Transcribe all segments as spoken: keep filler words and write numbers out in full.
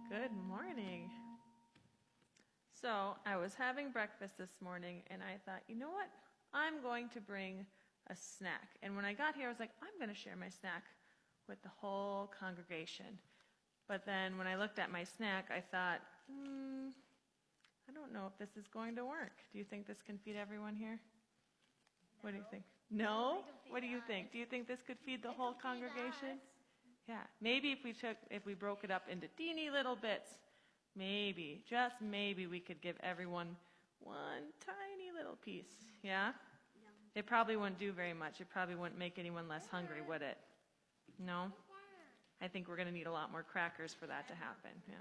Good morning. So I was having breakfast this morning and I thought, you know what? I'm going to bring a snack. And when I got here, I was like, I'm going to share my snack with the whole congregation. But then when I looked at my snack, I thought, hmm, I don't know if this is going to work. Do you think this can feed everyone here? No. What do you think? No? What do you think? Do you think this could feed the whole congregation? Yeah, maybe if we took, if we broke it up into teeny little bits, maybe, just maybe we could give everyone one tiny little piece, yeah? It probably wouldn't do very much. It probably wouldn't make anyone less hungry, would it? No? I think we're going to need a lot more crackers for that to happen, yeah?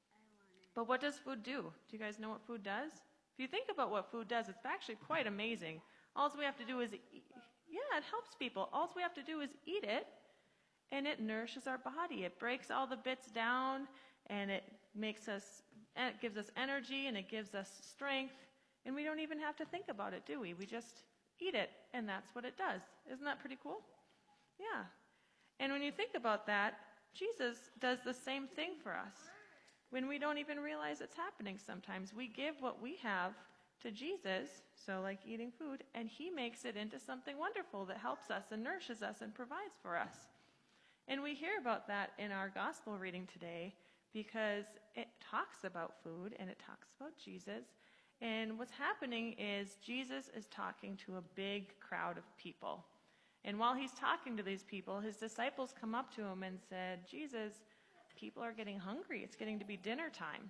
But what does food do? Do you guys know what food does? If you think about what food does, it's actually quite amazing. All we have to do is, eat. Yeah, it helps people. All we have to do is eat it, and it nourishes our body. It breaks all the bits down, and it makes us, and it gives us energy, and it gives us strength, and we don't even have to think about it, do we? We just eat it, and that's what it does. Isn't that pretty cool? Yeah. And when you think about that, Jesus does the same thing for us. When we don't even realize it's happening sometimes, we give what we have to Jesus, so like eating food, and he makes it into something wonderful that helps us and nourishes us and provides for us. And we hear about that in our gospel reading today because it talks about food and it talks about Jesus. And what's happening is Jesus is talking to a big crowd of people. And while he's talking to these people, his disciples come up to him and said, Jesus, people are getting hungry. It's getting to be dinner time.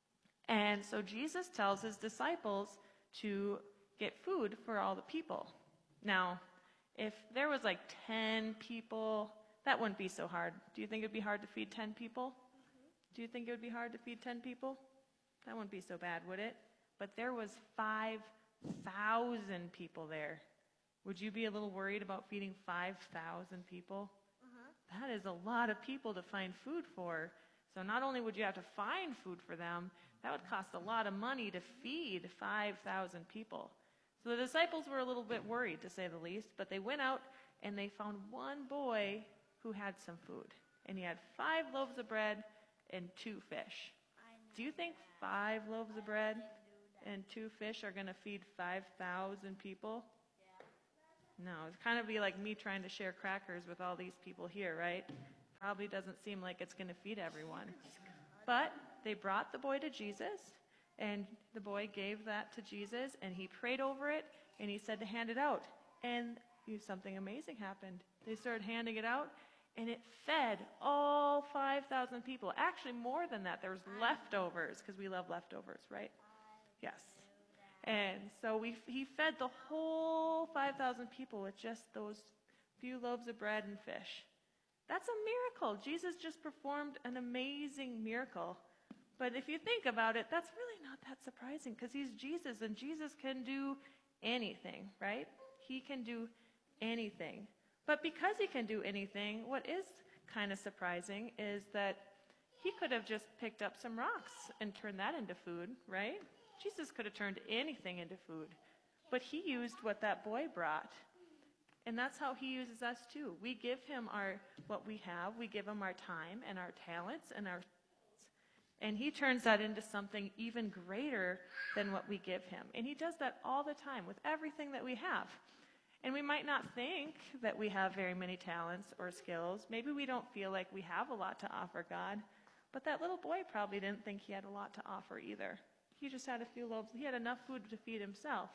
And so Jesus tells his disciples to get food for all the people. Now, if there was like ten people, that wouldn't be so hard. Do you think it would be hard to feed ten people? Mm-hmm. Do you think it would be hard to feed ten people? That wouldn't be so bad, would it? But there was five thousand people there. Would you be a little worried about feeding five thousand people? Uh-huh. That is a lot of people to find food for. So not only would you have to find food for them, that would cost a lot of money to feed five thousand people. So the disciples were a little bit worried, to say the least, but they went out and they found one boy who had some food. And he had five loaves of bread and two fish. Do you think five loaves of bread and two fish are going to feed five thousand people? No, it's kind of be like me trying to share crackers with all these people here, right? Probably doesn't seem like it's going to feed everyone. But they brought the boy to Jesus, and the boy gave that to Jesus, and he prayed over it, and he said to hand it out. And something amazing happened. They started handing it out, and it fed all five thousand people. Actually, more than that. There was leftovers, because we love leftovers, right? Yes. And so we, he fed the whole five thousand people with just those few loaves of bread and fish. That's a miracle. Jesus just performed an amazing miracle. But if you think about it, that's really not that surprising because he's Jesus, and Jesus can do anything, right? He can do anything. But because he can do anything, what is kind of surprising is that he could have just picked up some rocks and turned that into food, right? Jesus could have turned anything into food. But he used what that boy brought. And that's how he uses us too. We give him our what we have. We give him our time and our talents and our and he turns that into something even greater than what we give him. And he does that all the time with everything that we have. And we might not think that we have very many talents or skills. Maybe we don't feel like we have a lot to offer God. But that little boy probably didn't think he had a lot to offer either. He just had a few loaves. He had enough food to feed himself.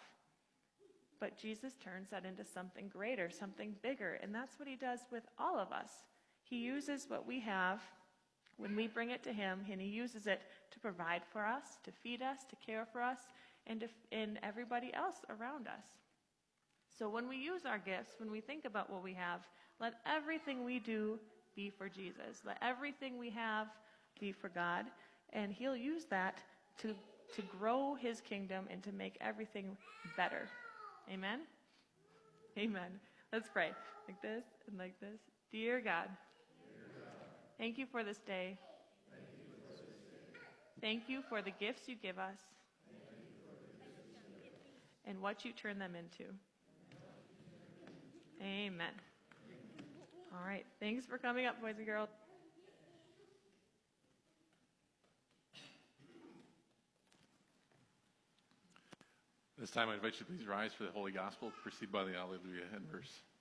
But Jesus turns that into something greater, something bigger. And that's what he does with all of us. He uses what we have when we bring it to him, and he uses it to provide for us, to feed us, to care for us, and, to, and everybody else around us. So when we use our gifts, when we think about what we have, let everything we do be for Jesus. Let everything we have be for God, and he'll use that to, to grow his kingdom and to make everything better. Amen? Amen. Let's pray. Like this and like this. Dear God, thank you for this day. Thank you for the gifts you give us and what you turn them into. Amen. All right. Thanks for coming up, boys and girls. This time I invite you to please rise for the Holy Gospel, preceded by the Alleluia and verse.